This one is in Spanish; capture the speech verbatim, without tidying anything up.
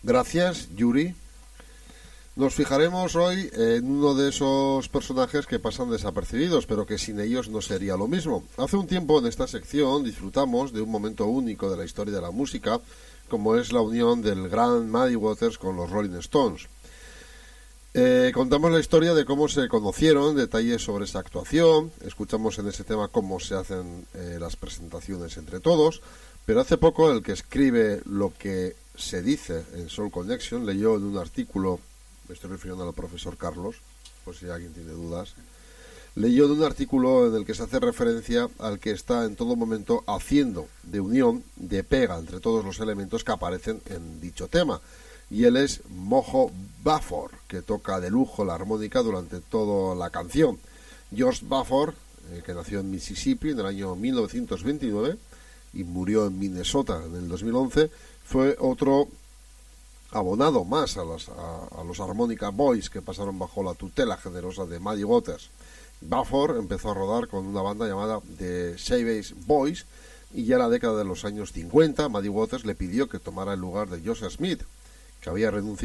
Gracias, Yuri. Nos fijaremos hoy en uno de esos personajes que pasan desapercibidos, pero que sin ellos no sería lo mismo. Hace un tiempo en esta sección disfrutamos de un momento único de la historia de la música, como es la unión del gran Muddy Waters con los Rolling Stones. Eh, contamos la historia de cómo se conocieron, detalles sobre esa actuación, escuchamos en ese tema cómo se hacen eh, las presentaciones entre todos, pero hace poco el que escribe lo que se dice en Soul Connection leyó en un artículo, me estoy refiriendo al profesor Carlos, por si alguien tiene dudas, leyó en un artículo en el que se hace referencia al que está en todo momento haciendo de unión, de pega entre todos los elementos que aparecen en dicho tema. Y él es Mojo Buffer, que toca de lujo la armónica durante toda la canción. George Buffer, eh, que nació en Mississippi en el año mil novecientos veintinueve y murió en Minnesota en el dos mil once, fue otro abonado más a, las, a, a los Harmonica Boys que pasaron bajo la tutela generosa de Muddy Waters. Buffer empezó a rodar con una banda llamada The Savage Boys y ya en la década de los años cincuenta Muddy Waters le pidió que tomara el lugar de Joseph Smith, que había renunciado